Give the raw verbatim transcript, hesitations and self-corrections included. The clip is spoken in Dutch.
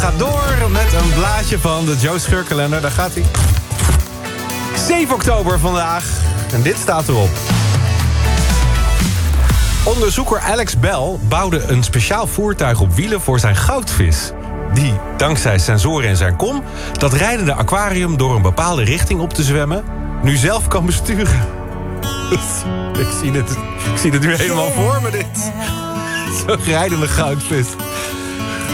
Gaat door met een blaadje van de Joe Scheurkalender. Daar gaat hij. zeven oktober vandaag. En dit staat erop. Onderzoeker Alex Bell bouwde een speciaal voertuig op wielen voor zijn goudvis. Die, dankzij sensoren in zijn kom, dat rijdende aquarium door een bepaalde richting op te zwemmen, nu zelf kan besturen. Ik zie het, ik zie het nu helemaal voor me, dit. Zo'n rijdende goudvis.